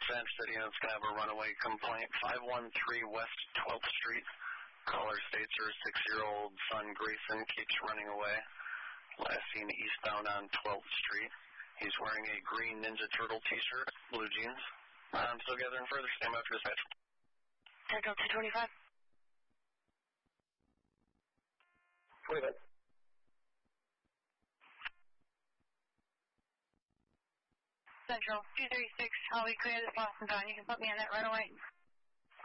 Dispatch City, and it's going to have a runaway complaint. 513 West 12th Street. Caller states her 6-year-old son Grayson keeps running away. Last seen eastbound on 12th Street. He's wearing a green Ninja Turtle t-shirt, blue jeans. I'm still gathering further. Stand by for dispatch. Central 225. 25. Central 236, Holly, clear this Boston Town. You can put me on that right away.